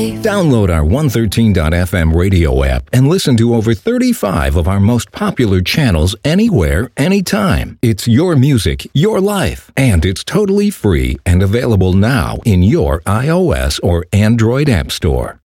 life. Download our 113.fm radio app and listen to over 35 of our most popular channels anywhere, anytime. It's your music, your life, and it's totally free and available now in your iOS or Android app store.